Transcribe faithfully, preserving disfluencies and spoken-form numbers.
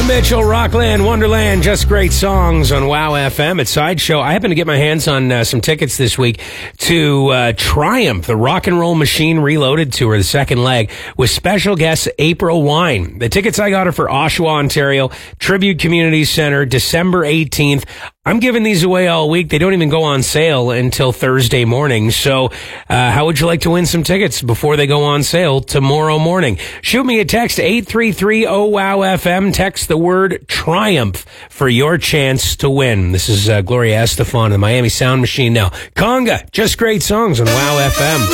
Mitchell, Rockland, Wonderland, just great songs on Wow F M at Sideshow. I happened to get my hands on uh, some tickets this week to uh, Triumph, the Rock and Roll Machine Reloaded Tour, the second leg, with special guest April Wine. The tickets I got are for Oshawa, Ontario, Tribute Community Centre, December eighteenth. I'm giving these away all week. They don't even go on sale until Thursday morning. So uh, how would you like to win some tickets before they go on sale tomorrow morning? Shoot me a text, eight three three O W O W F M. Text the word Triumph for your chance to win. This is uh, Gloria Estefan, the Miami Sound Machine now. Conga, just great songs on Wow F M.